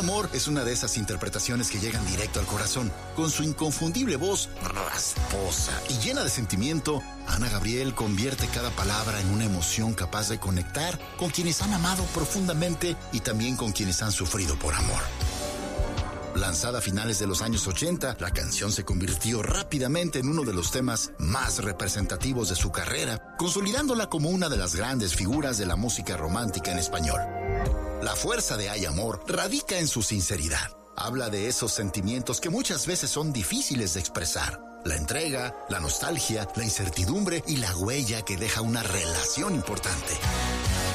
amor es una de esas interpretaciones que llegan directo al corazón. Con su inconfundible voz rasposa y llena de sentimiento, Ana Gabriel convierte cada palabra en una emoción capaz de conectar con quienes han amado profundamente y también con quienes han sufrido por amor. Lanzada a finales de los años 80, la canción se convirtió rápidamente en uno de los temas más representativos de su carrera, consolidándola como una de las grandes figuras de la música romántica en español. La fuerza de Hay Amor radica en su sinceridad. Habla de esos sentimientos que muchas veces son difíciles de expresar. La entrega, la nostalgia, la incertidumbre y la huella que deja una relación importante.